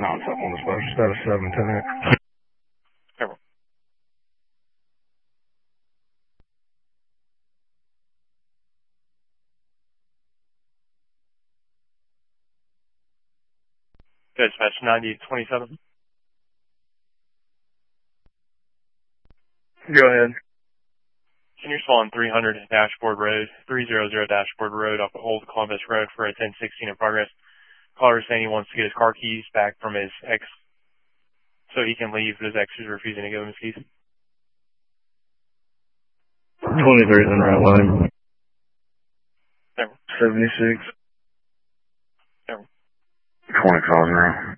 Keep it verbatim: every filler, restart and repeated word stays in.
Non-stop on dispatch, status seven, ten eight. Ever. Dispatch ninety twenty-seven. Go ahead. Can you respond three hundred Dashboard Road, three hundred Dashboard Road off of Old Columbus Road for a ten sixteen in progress? Caller saying he wants to get his car keys back from his ex so he can leave, but his ex is refusing to give him his keys. twenty-three is in right line. Never. seventy-six. Never. twenty calls now.